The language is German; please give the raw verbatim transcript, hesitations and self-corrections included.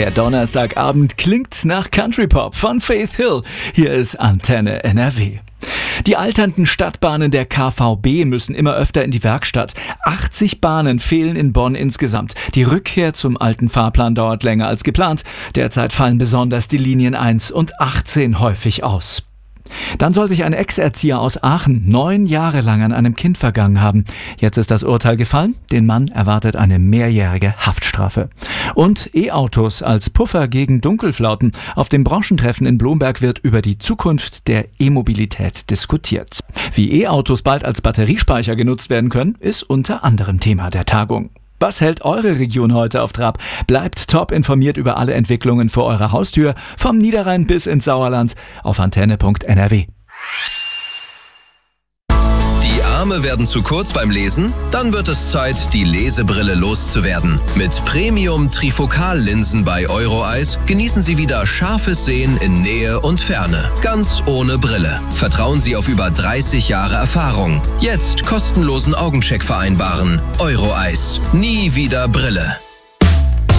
Der Donnerstagabend klingt nach Country Pop von Faith Hill. Hier ist Antenne N R W. Die alternden Stadtbahnen der K V B müssen immer öfter in die Werkstatt. achtzig Bahnen fehlen in Bonn insgesamt. Die Rückkehr zum alten Fahrplan dauert länger als geplant. Derzeit fallen besonders die Linien eins und achtzehn häufig aus. Dann soll sich ein Ex-Erzieher aus Aachen neun Jahre lang an einem Kind vergangen haben. Jetzt ist das Urteil gefallen. Den Mann erwartet eine mehrjährige Haftstrafe. Und E-Autos als Puffer gegen Dunkelflauten. Auf dem Branchentreffen in Blomberg wird über die Zukunft der E-Mobilität diskutiert. Wie E-Autos bald als Batteriespeicher genutzt werden können, ist unter anderem Thema der Tagung. Was hält eure Region heute auf Trab? Bleibt top informiert über alle Entwicklungen vor eurer Haustür, vom Niederrhein bis ins Sauerland auf antenne punkt n r w. Die Arme werden zu kurz beim Lesen? Dann wird es Zeit, die Lesebrille loszuwerden. Mit Premium-Trifocal-Linsen bei Euroeyes genießen Sie wieder scharfes Sehen in Nähe und Ferne. Ganz ohne Brille. Vertrauen Sie auf über dreißig Jahre Erfahrung. Jetzt kostenlosen Augencheck vereinbaren. Euroeyes. Nie wieder Brille.